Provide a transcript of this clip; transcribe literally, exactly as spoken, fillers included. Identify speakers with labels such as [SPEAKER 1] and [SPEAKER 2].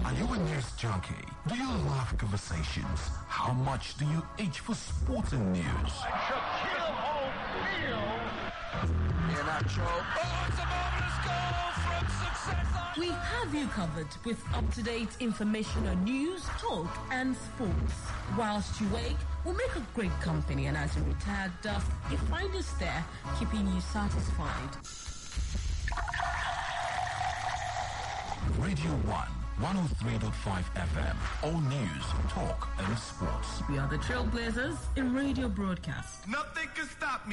[SPEAKER 1] Are you a news junkie? Do you love conversations? How much do you itch for sporting news?
[SPEAKER 2] Shaquille O'Neal.
[SPEAKER 3] Iheanacho. Oh, it's a marvelous goal from success.
[SPEAKER 4] We have you covered with up-to-date information on news, talk, and sports. Whilst you wake, we'll make a great company, and as you retire dusk, you find us there, keeping you satisfied.
[SPEAKER 1] Radio one, one oh three point five F M. All news, talk, and sports.
[SPEAKER 4] We are the trailblazers in radio broadcast.
[SPEAKER 2] Nothing can stop me.